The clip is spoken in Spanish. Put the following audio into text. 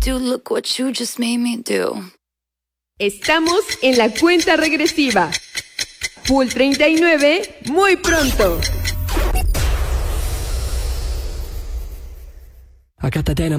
do, look what you just made me do. Estamos en la cuenta regresiva. Pool 39, muy pronto. I got that dynamite.